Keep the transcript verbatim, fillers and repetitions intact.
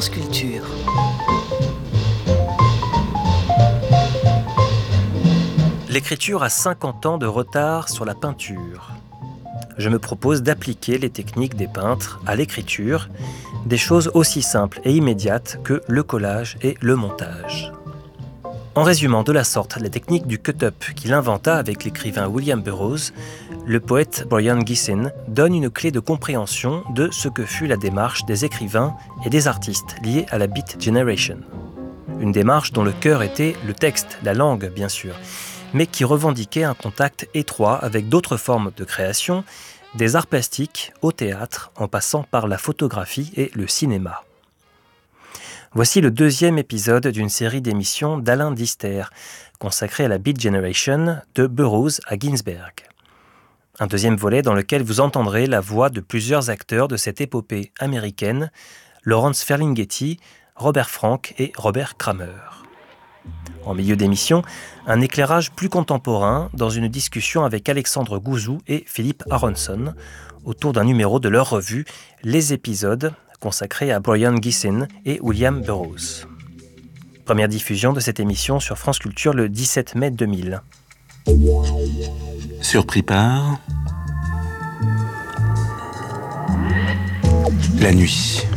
France Culture. L'écriture a cinquante ans de retard sur la peinture. Je me propose d'appliquer les techniques des peintres à l'écriture, des choses aussi simples et immédiates que le collage et le montage. En résumant de la sorte la technique du cut-up qu'il inventa avec l'écrivain William Burroughs, le poète Brian Gysin donne une clé de compréhension de ce que fut la démarche des écrivains et des artistes liés à la Beat Generation. Une démarche dont le cœur était le texte, la langue bien sûr, mais qui revendiquait un contact étroit avec d'autres formes de création, des arts plastiques au théâtre, en passant par la photographie et le cinéma. Voici le deuxième épisode d'une série d'émissions d'Alain Dister, consacrée à la Beat Generation de Burroughs à Ginsberg. Un deuxième volet dans lequel vous entendrez la voix de plusieurs acteurs de cette épopée américaine, Lawrence Ferlinghetti, Robert Frank et Robert Kramer. En milieu d'émission, un éclairage plus contemporain dans une discussion avec Alexandre Gouzou et Philippe Aronson autour d'un numéro de leur revue Les Épisodes, consacré à Brian Gysin et William Burroughs. Première diffusion de cette émission sur France Culture le dix-sept mai deux mille. Surpris par la nuit.